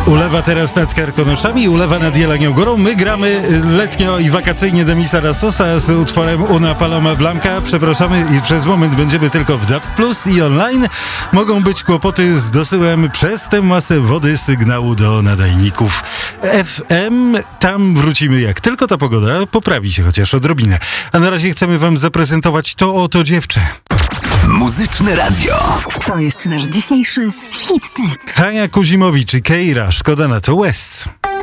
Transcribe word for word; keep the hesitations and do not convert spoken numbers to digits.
Ulewa teraz nad Karkonoszami, ulewa nad Jelenią Górą. My gramy letnio i wakacyjnie Demisa Rasosa z utworem Una Paloma Blanca. Przepraszamy i przez moment będziemy tylko w D A B plus i online. Mogą być kłopoty z dosyłem przez tę masę wody sygnału do nadajników F M. Tam wrócimy jak tylko ta pogoda poprawi się chociaż odrobinę. A na razie chcemy wam zaprezentować to oto dziewczę. Muzyczne Radio. To jest nasz dzisiejszy hit tip. Hania Kuzimowicz i Keira, szkoda na to łez.